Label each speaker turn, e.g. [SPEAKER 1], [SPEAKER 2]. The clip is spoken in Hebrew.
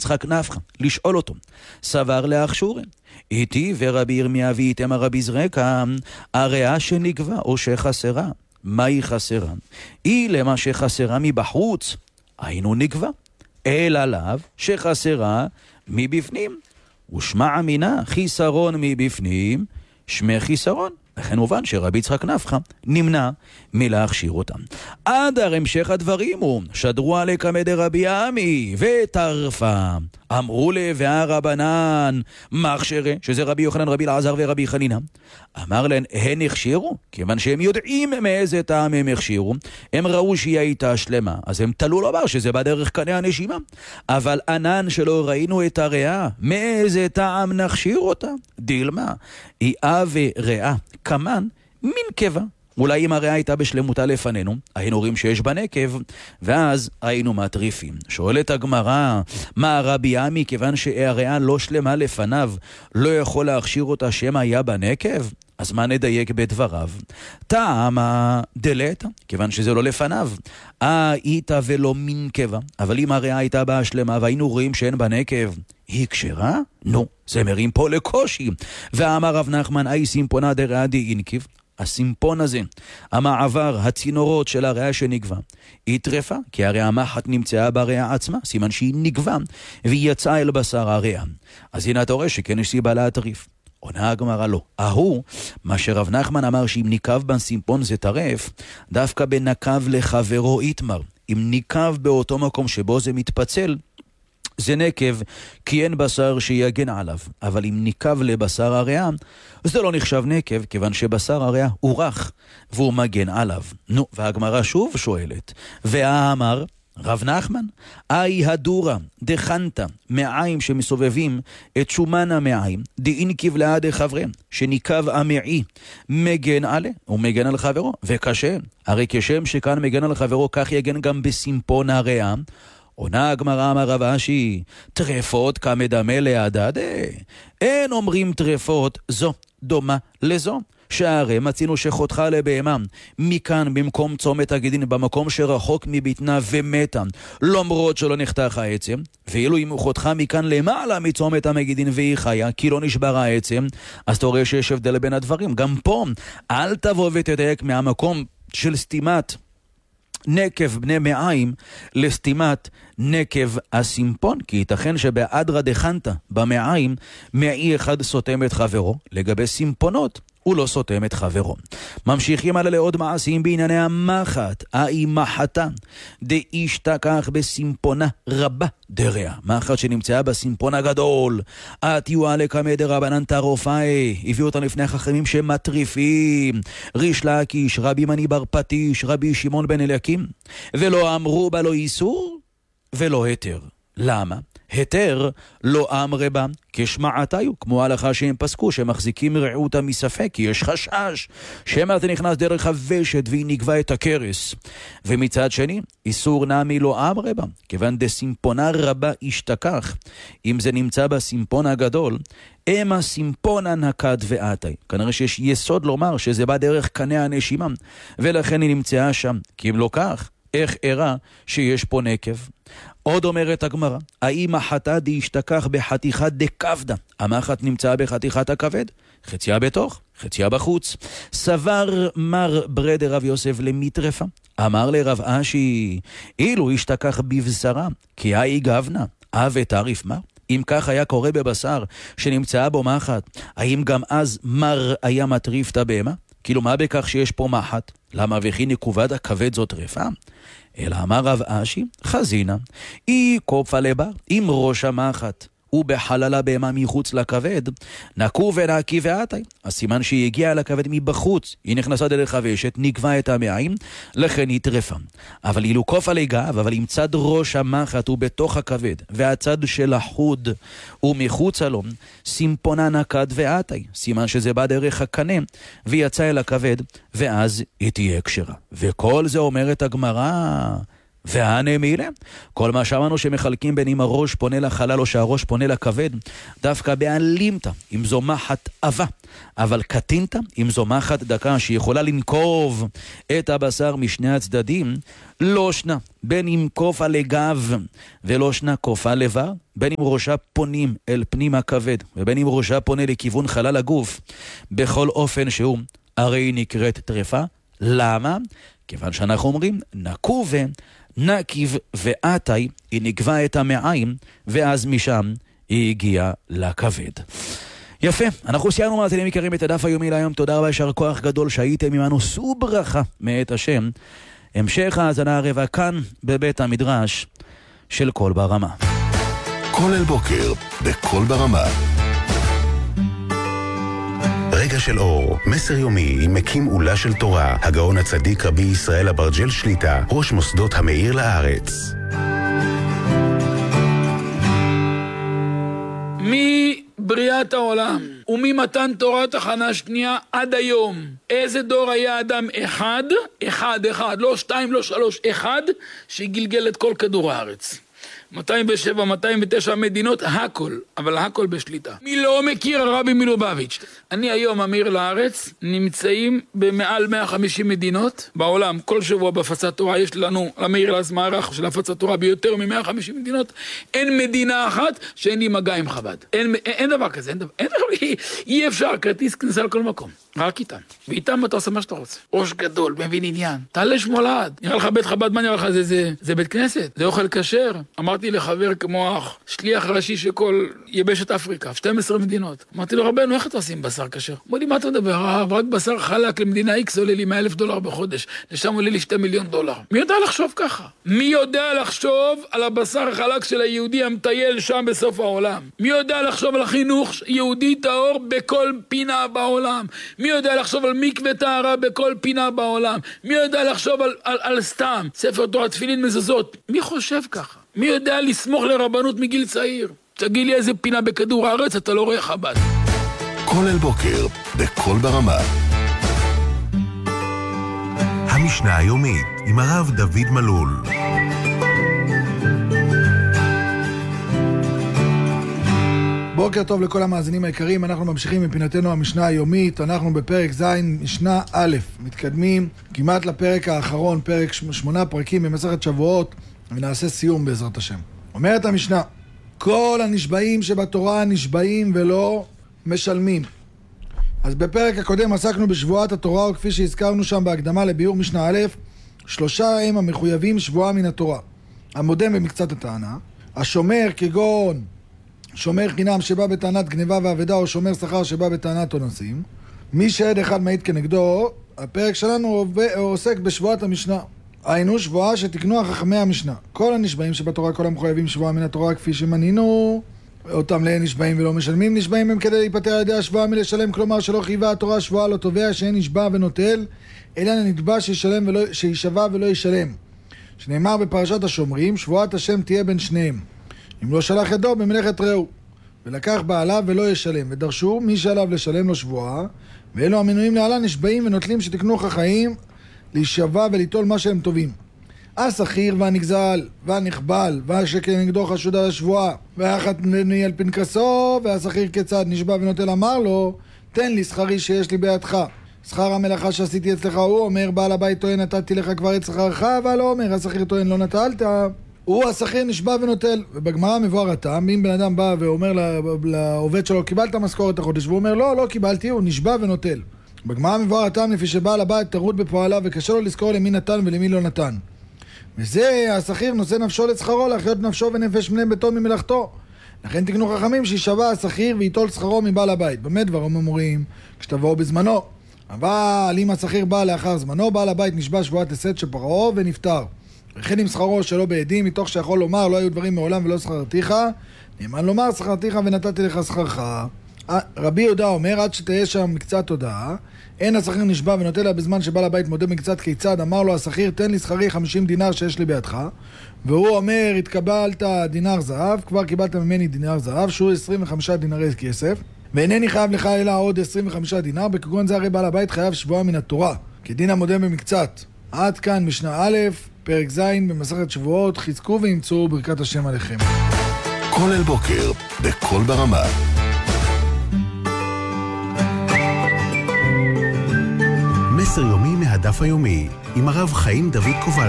[SPEAKER 1] יצחק נפחא, לשאול אותו, סבר להכשורי, איתי ורבי ירמיה ואיתם רבי זרקה, הריאה שנגבה או שחסרה, מה היא חסרה? היא למה שחסרה מבחוץ, היינו נגבה, אלא לאו שחסרה מבפנים, ושמע מינה חיסרון מבפנים, שמי חיסרון. לכן מובן שרבי יצחק נפחא נמנע מלהכשיר אותם. עד המשך הדברים הוא, שדרו עלי כמדי רבי עמי וטרפה, אמרו לווה רבנן מחשרה, שזה רבי יוחנן, רבי אלעזר ורבי חנינא. אמר להם, הן הכשירו, כיוון שהם יודעים מאיזה טעם הם הכשירו, הם ראו שהיא הייתה שלמה, אז הם תלו לומר שזה בדרך קנה הנשימה. אבל ענן שלא ראינו את הריאה, מאיזה טעם נכשיר אותה? דילמה, היא וראה כמן מין קבע. אולי אם הריאה הייתה בשלמותה לפנינו, היינו רואים שיש בה נקב, ואז היינו מטריפים. שואלת הגמרא, מה רבי עמי, כיוון שהריאה לא שלמה לפניו, לא יכול להכשיר אותה שמא היה בה נקב? אז מה נדייק בדבריו? טעמה דלתה, כיוון שזה לא לפניו. הייתה ולא מין קבע, אבל אם הריאה הייתה בה שלמה והיינו רואים שאין בה נקב, היא כשרה? נו, זה מרים פה לקושי. ואמר רב נחמן, אי סימפונה דרעה די אינקיב, הסימפון הזה, המעבר, הצינורות של הריאה שנגבה, היא טרפה, כי הרי המחט נמצאה בריאה עצמה, סימן שהיא נגבה, והיא יצאה אל בשר הריאה. אז הנה אתה רואה שכן יש סיבה להטריף. עונה הגמרא לא. מה שרב נחמן אמר שאם ניקב בסימפון זה טרף, דווקא בנקב לחברו איתמר. אם ניקב באותו מקום שבו זה מתפצל, זה נקב, כי אין בשר שיגן עליו. אבל אם ניקב לבשר הריאה, זה לא נחשב נקב, כיוון שבשר הריאה הוא רך, והוא מגן עליו. נו, והגמרא שוב שואלת, והאמר רב נחמן, הדורה דחנתה, מעיים שמסובבים את שומן המעיים, דאינקיב לעד חברם, שניקב המעי, מגן עלה, הוא מגן על חברו, וקשה, הרי כשם שכאן מגן על חברו, כך יגן גם בסימפון הריאה. עונה הגמרא, אמר רב אשי, טרפות כמדמה להדדה, אין אומרים טרפות זו דומה לזו, שהרי מצינו שחותך לבהמה מכאן במקום צומת הגידין, במקום שרחוק מבטנה ומתה, למרות שלא נחתך העצם, ואילו אם הוא חותך מכאן למעלה מצומת המגידין והיא חיה, כי לא נשבר העצם, אז אתה רואה שיש הבדל בין הדברים. גם פה אל תבוא ותדייק מהמקום של סתימת נקב בני מעיים לסתימת נקב הסימפון, כי ייתכן שבאדרא דחנתא במעיים מעי אחד סותם את חברו, לגבי סימפונות הוא לא סותם את חברו. ממשיכים הלאה לעוד מעשים בענייני המחט, מחתה דאישתכח בסימפונה רבה דריה, מחט שנמצאה בסימפון הגדול, עתיוה לקמא דרבנן טרופאי, הביאו אותם לפני החכמים שמטריפים, ריש לקיש, רבי מני בר פטיש, רבי שמעון בן אליקים, ולא אמרו בה לא איסור ולא היתר. למה? היתר לא אמרי בה כשמעתיו, כמו ההלכה שהם פסקו, שמחזיקים רעותה מספק, כי יש חשש שמא אתה נכנס דרך הוושת והיא נגבה את הקרס. ומצד שני, איסור נמי לא אמרי בה, כיוון דסימפונה רבה ישתכח, אם זה נמצא בסימפון הגדול, אמה סימפונה נקד ועתי. כנראה שיש יסוד לומר שזה בא דרך קנה הנשימה, ולכן היא נמצאה שם, כי אם לא כך, איך הראה שיש פה נקב? עוד אומרת הגמרא, מחתה דאישתכח בחתיכת דקבדה, המחט נמצאה בחתיכת הכבד, חציה בתוך, חציה בחוץ. סבר מר ברדר רב יוסף למטרפה, אמר לרב אשי, אילו השתכח בבשרה, כי גבנה, ותעריף מה? אם כך היה קורה בבשר שנמצאה בו מחט, האם גם אז מר היה מטריף את הבהמה? כאילו מה בכך שיש פה מחט? למה וכי נקובד הכבד זאת טרפה? אלא אמר רב אשי, חזינה, אי קופא לבר, אם ראש המחט ובחללה בהמה מחוץ לכבד, נקו ונקי ועתי. הסימן שהיא הגיעה לכבד מבחוץ, היא נכנסה דרך הוושת, נקבה את המעיים, לכן היא טרפה. אבל אילו קופא לגב, אבל אם צד ראש המחט הוא בתוך הכבד, והצד של החוד הוא מחוץ לו, סימפונה נקד ועתי. סימן שזה בא דרך הקנה, ויצא אל הכבד, ואז היא תהיה כשרה. וכל זה אומרת הגמרא, והנמילה, כל מה שאמרנו שמחלקים בין אם הראש פונה לחלל או שהראש פונה לכבד, דווקא בעלימתא, אם זו מחט אבה, אבל קטינתא, אם זו מחט דקה שיכולה לנקוב את הבשר משני הצדדים, לא שנה, בין אם קופה לגב ולא שנה קופה לבר, בין אם ראשה פונים אל פנים הכבד ובין אם ראשה פונה לכיוון חלל הגוף, בכל אופן שהוא, הרי היא נקראת טרפה. למה? כיוון שאנחנו אומרים נקוב נקיב ועתי, היא נקבע את המעיים ואז משם היא הגיעה לכבד. יפה, אנחנו סיימנו מאזינים יקרים את הדף היומי להיום. תודה רבה, יישר כוח גדול שהייתם עמנו, שאו ברכה מאת השם. המשך האזנה הרבה כאן בבית המדרש של קול ברמה.
[SPEAKER 2] כל אל בוקר בקול ברמה. רגע של אור, מסר יומי עם מקים עולה של תורה, הגאון הצדיק רבי ישראל אברג'ל שליטה, ראש מוסדות המאיר לארץ.
[SPEAKER 3] מבריאת העולם וממתן תורת הכנה שנייה עד היום, איזה דור היה אדם אחד, לא 2, לא 3, אחד, שגלגל את כל כדור הארץ? 207, 209 מדינות, הכל, אבל הכל בשליטה. מי לא מכיר הרבי מלובביץ'? אני היום אמיר לארץ, נמצאים במעל 150 מדינות בעולם. כל שבוע בהפצת תורה יש לנו, למאיר לאז מערך של הפצת תורה ביותר מ-150 מדינות. אין מדינה אחת שאין לי מגע עם חב"ד. אין דבר כזה, אי אפשר, כרטיס כניסה לכל מקום. רק איתם. ואיתם אתה עושה מה שאתה רוצה. ראש גדול, מבין עניין. תעלה שמולד. נראה לך בית חב"ד, מה נראה לך? זה בית כנסת. זה אוכל כשר. אמרתי לחבר כמו אח, שליח ראשי שכל יבשת אפריקה, 12 מדינות. אמרתי לו, רבנו, איך אתה עושים בשר כשר? אמר לי, מה אתה מדבר? רק בשר חלק למדינה X עולה לי $100,000 בחודש. לשם עולה לי $2 מיליון. מי יודע לחשוב ככה? מי יודע לחשוב על הבשר החלק של היהודי המטייל שם בסוף העולם? מי יודע לחשוב על החינוך יהודי טהור בכל פינה בעולם? מי יודע לחשוב על מקווה טהרה בכל פינה בעולם? מי יודע לחשוב על סתם ספר תורה, תפילין, מזוזות? מי חושב ככה? מי יודע לסמוך לרבנות מגיל צעיר? תגיד לי איזה פינה בכדור הארץ אתה לא רואה חב"ד.
[SPEAKER 2] כל אל בוקר בקול ברמה. המשנה היומית עם הרב דוד מלול.
[SPEAKER 4] בוקר טוב לכל המאזינים היקרים, אנחנו ממשיכים מפינתנו המשנה היומית, אנחנו בפרק ז' משנה א', מתקדמים כמעט לפרק האחרון, פרק 8 פרקים במסכת שבועות, ונעשה סיום בעזרת השם. אומרת המשנה, כל הנשבעים שבתורה נשבעים ולא משלמים. אז בפרק הקודם עסקנו בשבועת התורה, וכפי שהזכרנו שם בהקדמה לביאור משנה א', 3 הם המחויבים שבועה מן התורה. המודם במקצת הטענה, השומר כגון שומר חינם שבא בטענת גניבה ועבדה, או שומר שכר שבא בטענת אונסים. מי שעד אחד מעיד כנגדו, הפרק שלנו עוסק בשבועת המשנה. היינו שבועה שתקנו חכמי המשנה. כל הנשבעים שבתורה, כל המחויבים שבועה מן התורה, כפי שמנינו אותם נשבעים ולא משלמים. נשבעים הם כדי להיפטר על ידי השבועה מלשלם, כלומר שלא חייבה התורה שבועה, לא תובע שאין נשבע ונוטל, אלא נתבע שישבע ולא ישלם. שנאמר בפרשת השומרים, שבועת השם תהיה בין שניהם. אם לא שלח ידו במלאכת רעהו, ולקח בעליו ולא ישלם, ודרשו מי שעליו לשלם לו שבועה, ואלו המנויים להלן נשבעים ונוטלים שתקנו חיים להישבע וליטול מה שהם טובים. השכיר והנגזל והנכבל והשכנגדו חשוד על השבועה והחתני על פנקסו, והשכיר כיצד נשבע ונוטל, אמר לו תן לי שכרי שיש לי בידך, שכר המלאכה שעשיתי אצלך. הוא אומר בעל הבית טוען נתתי לך כבר את שכרך, אבל לא אומר השכיר טוען לא נטלת. הוא השכיר נשבע ונוטל. ובגמרא מבואר הטעם, אם בן אדם בא ואומר לעובד שלו קיבלת משכורת החודש, והוא אומר לא קיבלתי, הוא נשבע ונוטל. בגמרא מבואר הטעם לפי שבעל הבית טרוד בפועלה וקשה לו לזכור למי נתן ולמי לא נתן. וזה השכיר נושא נפשו לשכרו, להחיות נפשו ונפש בני ביתו ממלאכתו. לכן תקנו חכמים שישבע השכיר ויטול שכרו מבעל הבית. באמת דברים אמורים כשתבואו בזמנו. אבל אם השכיר בא לאחר זמנו, בעל הבית נשבע שבועת הסת שפרעו ונפטר. וכן עם שכרו שלא בעדים, מתוך שיכול לומר לא היו דברים מעולם ולא שכרתיך, נאמן לומר שכרתיך ונתתי לך שכרך. רבי יהודה אומר עד שתהיה שם מקצת הודעה, אין השכיר נשבע ונוטל לה בזמן שבעל הבית מודה מקצת כיצד, אמר לו השכיר תן לי שכרי 50 דינר שיש לי בידך, והוא אומר התקבלת דינר זהב, כבר קיבלת ממני דינר זהב שהוא 25 דינרי כסף, ואינני חייב לך אלא עוד 25 דינר, בכגון זה הרי בעל הבית חייב שבועה מן התורה כדין המודה במקצת. עד כאן משנה א', פרק ז' במסכת שבועות, חזקו וימצאו ברכת השם עליכם.
[SPEAKER 2] כל אל בוקר, בכל ברמה. מסר יומי מהדף היומי, עם הרב חיים דוד קובל.